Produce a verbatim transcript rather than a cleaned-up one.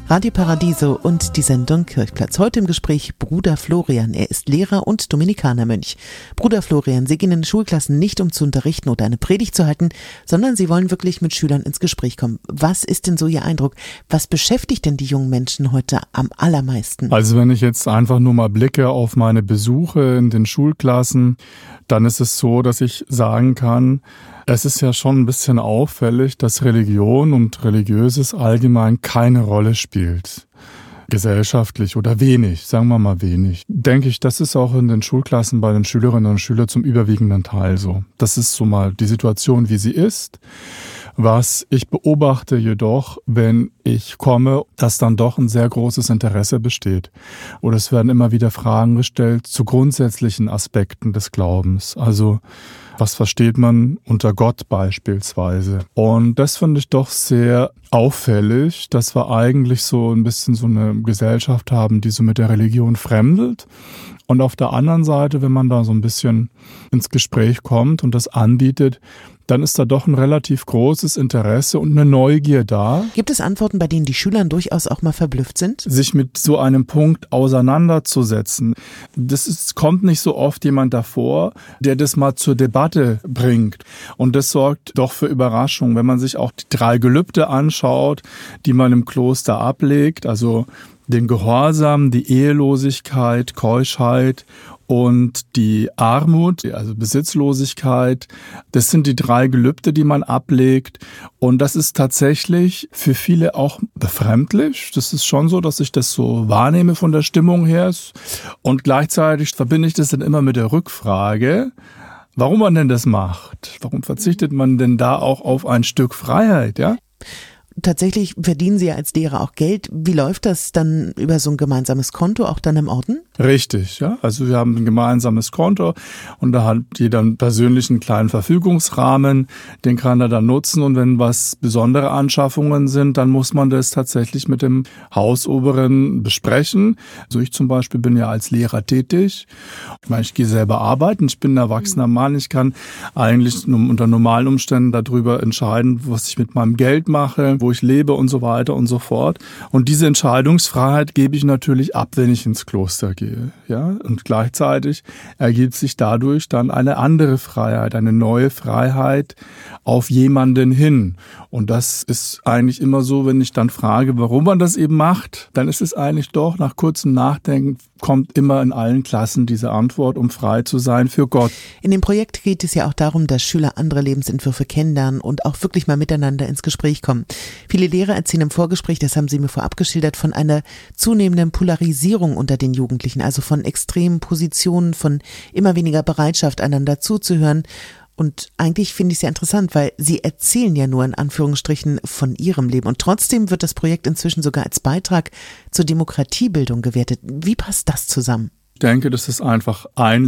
Radio Paradiso und die Sendung Kirchplatz. Heute im Gespräch Bruder Florian. Er ist Lehrer und Dominikanermönch. Bruder Florian, Sie gehen in Schulklassen nicht, um zu unterrichten oder eine Predigt zu halten, sondern Sie wollen wirklich mit Schülern ins Gespräch kommen. Was ist denn so Ihr Eindruck? Was beschäftigt denn die jungen Menschen heute am allermeisten? Also wenn ich jetzt einfach nur mal blicke auf meine Besuche in den Schulklassen, dann ist es so, dass ich sagen kann, es ist ja schon ein bisschen auffällig, dass Religion und Religiöses allgemein keine Rolle spielt. Gesellschaftlich oder wenig, sagen wir mal wenig. Denke ich, das ist auch in den Schulklassen bei den Schülerinnen und Schülern zum überwiegenden Teil so. Das ist so mal die Situation, wie sie ist. Was ich beobachte jedoch, wenn ich komme, dass dann doch ein sehr großes Interesse besteht. Oder es werden immer wieder Fragen gestellt zu grundsätzlichen Aspekten des Glaubens. Also was versteht man unter Gott beispielsweise? Und das finde ich doch sehr auffällig, dass wir eigentlich so ein bisschen so eine Gesellschaft haben, die so mit der Religion fremdelt. Und auf der anderen Seite, wenn man da so ein bisschen ins Gespräch kommt und das anbietet, dann ist da doch ein relativ großes Interesse und eine Neugier da. Gibt es Antworten, bei denen die Schüler durchaus auch mal verblüfft sind? Sich mit so einem Punkt auseinanderzusetzen. Das ist, kommt nicht so oft jemand davor, der das mal zur Debatte bringt. Und das sorgt doch für Überraschung, wenn man sich auch die drei Gelübde anschaut, die man im Kloster ablegt, also den Gehorsam, die Ehelosigkeit, Keuschheit und die Armut, also Besitzlosigkeit. Das sind die drei Gelübde, die man ablegt. Und das ist tatsächlich für viele auch befremdlich. Das ist schon so, dass ich das so wahrnehme von der Stimmung her. Und gleichzeitig verbinde ich das dann immer mit der Rückfrage, warum man denn das macht. Warum verzichtet man denn da auch auf ein Stück Freiheit, ja? Tatsächlich verdienen Sie ja als Lehrer auch Geld. Wie läuft das dann über so ein gemeinsames Konto, auch dann im Orden? Richtig, ja. Also wir haben ein gemeinsames Konto und da hat jeder einen persönlichen kleinen Verfügungsrahmen, den kann er dann nutzen. Und wenn was besondere Anschaffungen sind, dann muss man das tatsächlich mit dem Hausoberen besprechen. Also ich zum Beispiel bin ja als Lehrer tätig. Ich meine, ich gehe selber arbeiten, ich bin ein erwachsener Mann. Ich kann eigentlich unter normalen Umständen darüber entscheiden, was ich mit meinem Geld mache, wo ich lebe und so weiter und so fort. Und diese Entscheidungsfreiheit gebe ich natürlich ab, wenn ich ins Kloster gehe. Ja? Und gleichzeitig ergibt sich dadurch dann eine andere Freiheit, eine neue Freiheit auf jemanden hin. Und das ist eigentlich immer so, wenn ich dann frage, warum man das eben macht, dann ist es eigentlich doch, nach kurzem Nachdenken, kommt immer in allen Klassen diese Antwort, um frei zu sein für Gott. In dem Projekt geht es ja auch darum, dass Schüler andere Lebensentwürfe kennenlernen und auch wirklich mal miteinander ins Gespräch kommen. Viele Lehrer erzählen im Vorgespräch, das haben Sie mir vorab geschildert, von einer zunehmenden Polarisierung unter den Jugendlichen, also von extremen Positionen, von immer weniger Bereitschaft, einander zuzuhören. Und eigentlich finde ich es ja interessant, weil Sie erzählen ja nur in Anführungsstrichen von Ihrem Leben. Und trotzdem wird das Projekt inzwischen sogar als Beitrag zur Demokratiebildung gewertet. Wie passt das zusammen? Ich denke, das ist einfach ein